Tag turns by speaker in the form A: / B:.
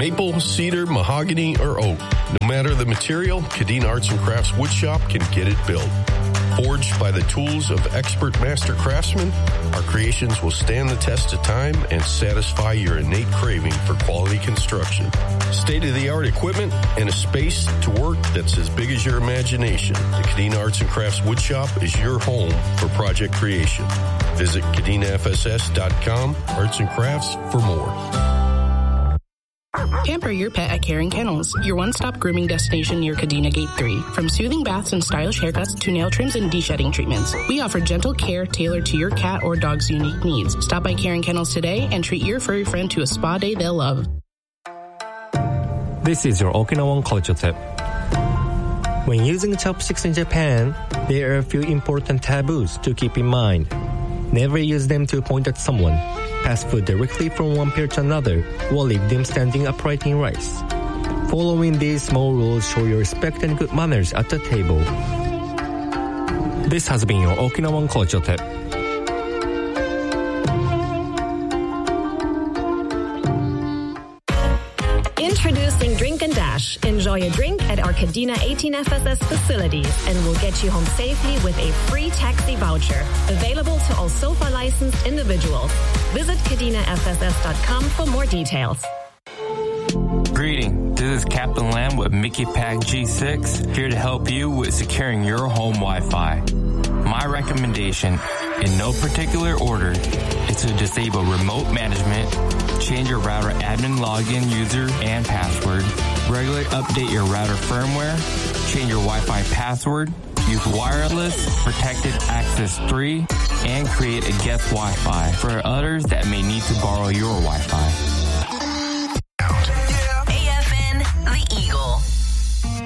A: maple, cedar, mahogany, or oak. No matter the material, Kadena Arts and Crafts Woodshop can get it built. Forged by the tools of expert master craftsmen, our creations will stand the test of time and satisfy your innate craving for quality construction. State-of-the-art equipment and a space to work that's as big as your imagination. The Kadena Arts and Crafts Woodshop is your home for project creation. Visit KadenaFSS.com, Arts and Crafts, for more.
B: Pamper your pet at Caring Kennels, your one-stop grooming destination near Kadena Gate 3. From soothing baths and stylish haircuts to nail trims and de-shedding treatments, we offer gentle care tailored to your cat or dog's unique needs. Stop by Caring Kennels today and treat your furry friend to a spa day they'll love.
C: This is your Okinawan culture tip. When using chopsticks in Japan, there are a few important taboos to keep in mind. Never use them to point at someone. Pass food directly from one pair to another or leave them standing upright in rice. Following these small rules show your respect and good manners at the table. This has been your Okinawan culture tip.
D: Introducing Drink and Dash. Enjoy a drink at our Kadena 18 FSS facilities and we'll get you home safely with a free taxi voucher. Available to all SOFA licensed individuals. Visit KadenaFSS.com for more details.
E: Greetings. This is Captain Lamb with Mickey Pack G6, here to help you with securing your home Wi-Fi. My recommendation, in no particular order, is to disable remote management, change your router admin login user and password, regularly update your router firmware, change your Wi-Fi password, use wireless protected access 3, and create a guest Wi-Fi for others that may need to borrow your Wi-Fi.